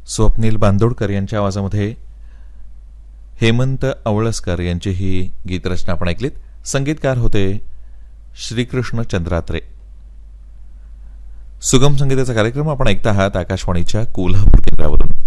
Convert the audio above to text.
स्वप्नील बांदोडकर यांच्या आवाजामध्ये हेमंत अवळसकर यांची ही गीतरचना आपण ऐकलीत. संगीतकार होते श्रीकृष्ण चंद्रात्रे. सुगम संगीताचा कार्यक्रम आपण ऐकता आहात आकाशवाणीच्या कोल्हापूर केंद्रावरून.